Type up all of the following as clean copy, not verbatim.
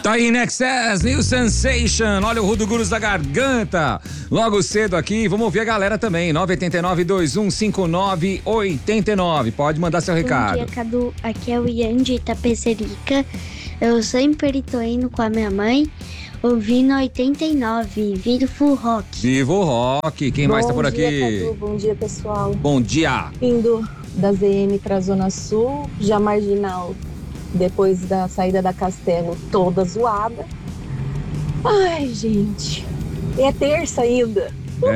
Tá aí, Nexus, New Sensation. Olha o Rudo Gurus da Garganta. Logo cedo aqui, vamos ouvir a galera também. 989-2159-89. Pode mandar seu recado. Bom dia, Cadu. Aqui é o Ian de Itapecerica. Eu sempre tô indo com a minha mãe, ouvindo 89. Vivo Rock. Vivo o Rock. Quem mais tá por aqui? Bom dia, Cadu. Bom dia, pessoal. Bom dia. Indo da ZM pra Zona Sul, já marginal. Depois da saída da Castelo, toda zoada. Ai, gente. É terça ainda.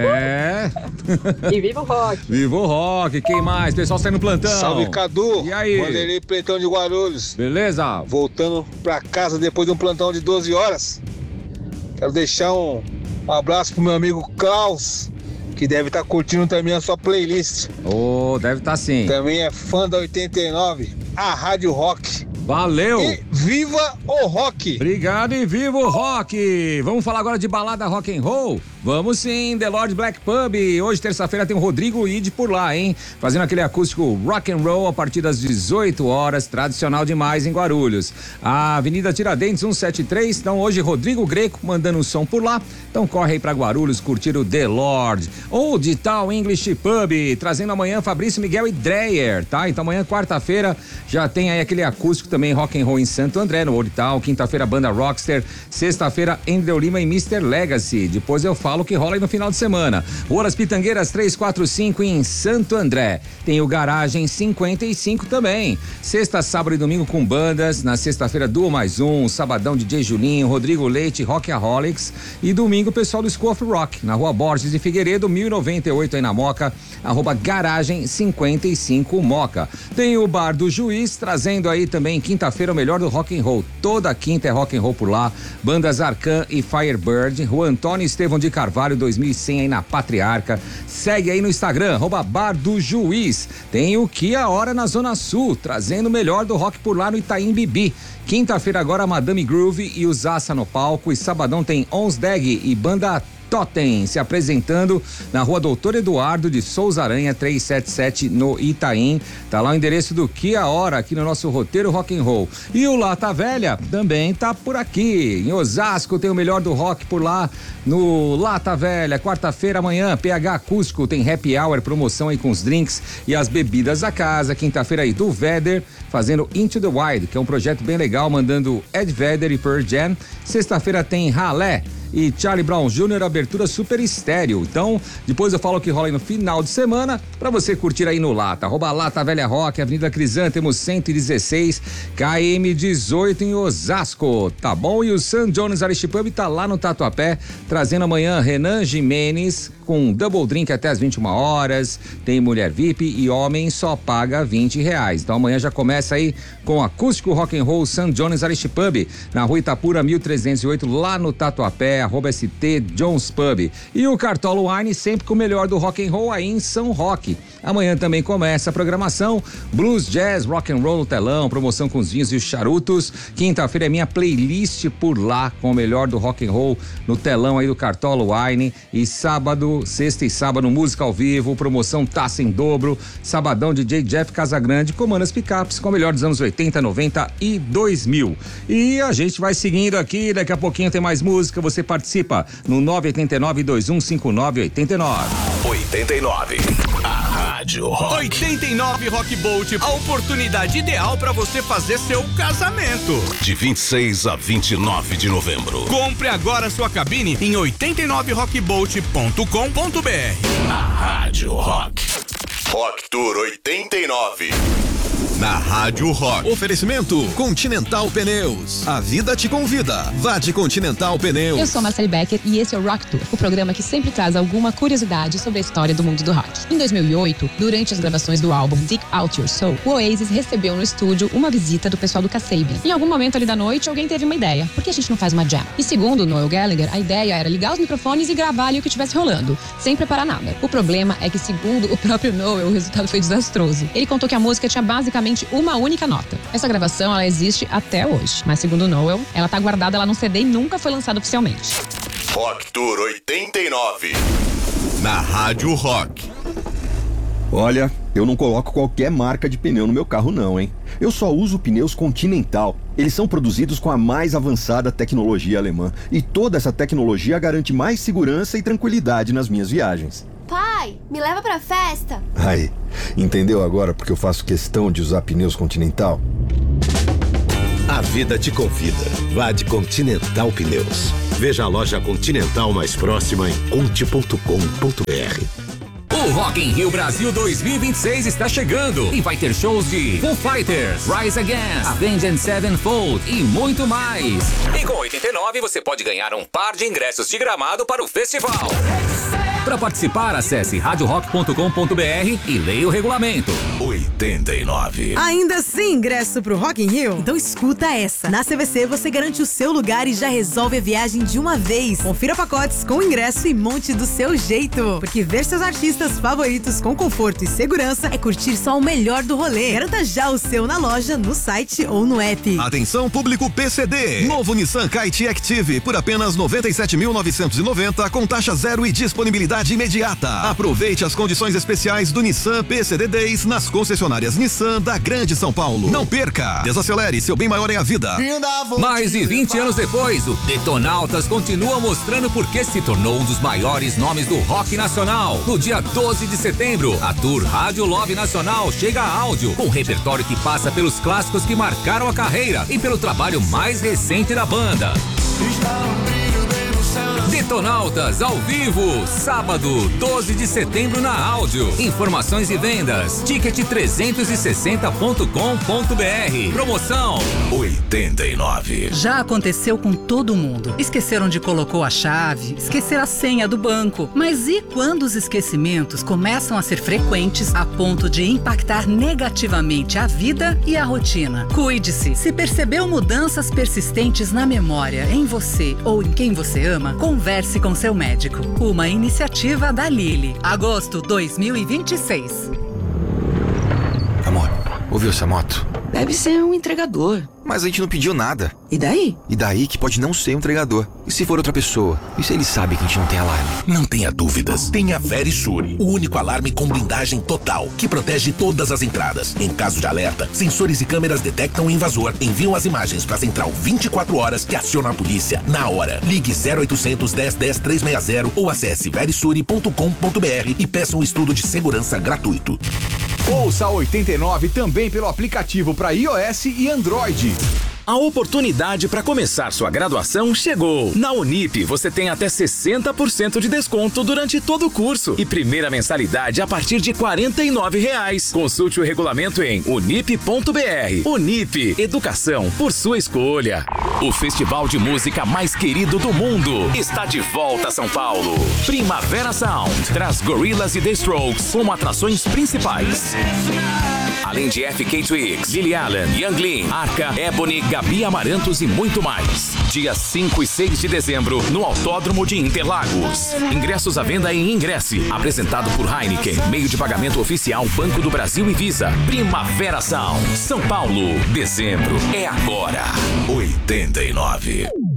É. E viva o rock. Viva o Rock. Quem mais? Pessoal saindo no plantão. Salve, Cadu. E aí? Vanderlei Pretão de Guarulhos. Beleza? Voltando pra casa depois de um plantão de 12 horas. Quero deixar um abraço pro meu amigo Klaus, que deve estar curtindo também a sua playlist. Deve estar sim. Também é fã da 89, a Rádio Rock. Valeu! E viva o rock! Obrigado e viva o rock! Vamos falar agora de balada rock and roll? Vamos sim, The Lord Black Pub. Hoje, terça-feira, tem o Rodrigo Ide por lá, hein? Fazendo aquele acústico rock and roll a partir das 18 horas, tradicional demais em Guarulhos. A Avenida Tiradentes 173, então hoje Rodrigo Greco mandando um som por lá. Então corre aí pra Guarulhos curtir o The Lord. Ou de Tal English Pub, trazendo amanhã Fabrício Miguel e Dreyer, tá? Então amanhã, quarta-feira, já tem aí aquele acústico também rock and roll em Santo André, no Old Town. Quinta-feira, Banda Rockster. Sexta-feira, Andrew Lima e Mr. Legacy. Depois eu falo o que rola aí no final de semana. Rua das Pitangueiras 345 em Santo André. Tem o Garagem 55 também. Sexta, sábado e domingo com bandas. Na sexta-feira, Duo Mais Um, sabadão DJ Julinho, Rodrigo Leite, Rockaholics. E domingo, o pessoal do School of Rock, na Rua Borges de Figueiredo, 1098 aí na Moca, @Garagem 55 Moca. Tem o Bar do Juiz, trazendo aí também quinta-feira o melhor do rock and roll. Toda quinta é rock and roll por lá. Bandas Arcan e Firebird. Rua Antônio Estevão de Carvalho 2100 aí na Patriarca. Segue aí no Instagram, @Bar do Juiz. Tem o Que a Hora na Zona Sul, trazendo o melhor do rock por lá no Itaim Bibi. Quinta-feira agora Madame Groove e o Zaça no palco. E sabadão tem Onsdeg e Banda Totem se apresentando na Rua Doutor Eduardo de Souza Aranha 377 no Itaim. Tá lá o endereço do Que a Hora aqui no nosso roteiro rock and roll. E o Lata Velha também tá por aqui. Em Osasco tem o melhor do rock por lá no Lata Velha. Quarta-feira amanhã, PH Acústico, tem happy hour, promoção aí com os drinks e as bebidas da casa. Quinta-feira aí do Vedder fazendo Into the Wild, que é um projeto bem legal, mandando Ed Vedder e Pearl Jam. Sexta-feira tem Ralé e Charlie Brown Jr., abertura super estéreo. Então, depois eu falo o que rola aí no final de semana, pra você curtir aí no Lata. @Lata Velha Rock, Avenida Crisântemos 116, KM 18 em Osasco, tá bom? E o San Jones Aristipub tá lá no Tatuapé, trazendo amanhã Renan Jimenez com double drink até as 21 horas, tem mulher VIP e homem só paga R$20. Então amanhã já começa aí com acústico rock and roll San Jones Aristipub, na Rua Itapura 1308, lá no Tatuapé, @ST Jones Pub. E o Cartola Wine sempre com o melhor do rock and roll aí em São Roque. Amanhã também começa a programação Blues, Jazz, Rock and Roll no telão, promoção com os vinhos e os charutos. Quinta-feira é minha playlist por lá com o melhor do rock and roll no telão aí do Cartola Wine. E sábado, sexta e sábado, música ao vivo, promoção taça em dobro. Sabadão, DJ Jeff Casagrande comanda as picapes com o melhor dos anos 80, 90 e 2000. E a gente vai seguindo aqui, daqui a pouquinho tem mais música, você participa no 989-2159-89. 89. A Rádio Rock. 89 Rock Bolt, a oportunidade ideal para você fazer seu casamento. De 26 a 29 de novembro. Compre agora sua cabine em 89rockbolt.com.br. A Rádio Rock. Rock Tour 89. Na Rádio Rock. Oferecimento Continental Pneus. A vida te convida. Vá de Continental Pneus. Eu sou Marcele Becker e esse é o Rock Tour, o programa que sempre traz alguma curiosidade sobre a história do mundo do rock. Em 2008, durante as gravações do álbum Dig Out Your Soul, o Oasis recebeu no estúdio uma visita do pessoal do Kasabian. Em algum momento ali da noite, alguém teve uma ideia. Por que a gente não faz uma jam? E segundo Noel Gallagher, a ideia era ligar os microfones e gravar ali o que estivesse rolando, sem preparar nada. O problema é que, segundo o próprio Noel, o resultado foi desastroso. Ele contou que a música tinha basicamente uma única nota. Essa gravação, ela existe até hoje, mas segundo Noel, ela tá guardada lá num CD e nunca foi lançada oficialmente. Rock Tour 89. Na Rádio Rock. Olha, eu não coloco qualquer marca de pneu no meu carro não, hein? Eu só uso pneus Continental. Eles são produzidos com a mais avançada tecnologia alemã. E toda essa tecnologia garante mais segurança e tranquilidade nas minhas viagens. Pai, me leva pra festa. Aí, entendeu agora porque eu faço questão de usar pneus Continental? A vida te convida. Vá de Continental Pneus. Veja a loja Continental mais próxima em conte.com.br. O Rock in Rio Brasil 2026 está chegando e vai ter shows de Foo Fighters, Rise Against, Avenged Sevenfold e muito mais. E com 89 você pode ganhar um par de ingressos de gramado para o festival. Para participar, acesse radiorock.com.br e leia o regulamento. 89. Ainda sem ingresso pro Rock in Rio? Então escuta essa. Na CVC você garante o seu lugar e já resolve a viagem de uma vez. Confira pacotes com ingresso e monte do seu jeito. Porque ver seus artistas favoritos com conforto e segurança é curtir só o melhor do rolê. Garanta já o seu na loja, no site ou no app. Atenção público PCD. Novo Nissan Kite Active por apenas R$ 97.990 com taxa zero e disponibilidade imediata. Aproveite as condições especiais do Nissan PCD Days nas concessionárias Nissan da Grande São Paulo. Não perca! Desacelere, seu bem maior é a vida. Mais de 20 anos depois, o Detonautas continua mostrando por que se tornou um dos maiores nomes do rock nacional. No dia 12 de setembro, a Tour Rádio Love Nacional chega a áudio, com um repertório que passa pelos clássicos que marcaram a carreira e pelo trabalho mais recente da banda. Detonautas ao vivo, sábado, 12 de setembro na áudio. Informações e vendas, ticket360.com.br. Promoção 89. Já aconteceu com todo mundo. Esqueceram de colocar a chave, esquecer a senha do banco. Mas e quando os esquecimentos começam a ser frequentes a ponto de impactar negativamente a vida e a rotina? Cuide-se. Se percebeu mudanças persistentes na memória, em você ou em quem você ama, converse com seu médico. Uma iniciativa da Lilly. Agosto 2026. Amor, ouviu essa moto? Deve ser um entregador. Mas a gente não pediu nada. E daí? E daí que pode não ser um entregador. E se for outra pessoa? E se ele sabe que a gente não tem alarme? Não tenha dúvidas. Tenha Verisure, o único alarme com blindagem total, que protege todas as entradas. Em caso de alerta, sensores e câmeras detectam o invasor, enviam as imagens para a central 24 horas que aciona a polícia na hora. Ligue 0800 10 10 360 ou acesse verisure.com.br e peça um estudo de segurança gratuito. Ouça a 89 também pelo aplicativo para iOS e Android. A oportunidade para começar sua graduação chegou. Na Unip, você tem até 60% de desconto durante todo o curso e primeira mensalidade a partir de R$ 49,00. Consulte o regulamento em unip.br. Unip, educação por sua escolha. O festival de música mais querido do mundo está de volta a São Paulo. Primavera Sound traz Gorillaz e The Strokes como atrações principais. Além de FK Twigs, Lily Allen, Young Lean, Arca, Ebony, Gabi Amarantos e muito mais. Dias 5 e 6 de dezembro, no Autódromo de Interlagos. Ingressos à venda em Ingresse. Apresentado por Heineken. Meio de pagamento oficial Banco do Brasil e Visa. Primavera Sound. São Paulo. Dezembro é agora. 89.